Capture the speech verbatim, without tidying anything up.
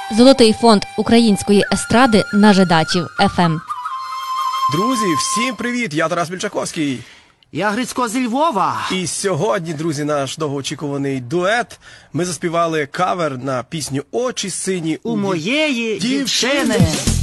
Золотий фонд української естради на Жидачів еф ем. Друзі, всім привіт! Я Тарас Більчаковський. Я Грицько зі Львова. І сьогодні, друзі, наш довгоочікуваний дует. Ми заспівали кавер на пісню «Очі сині у моєї дівчини». дівчини.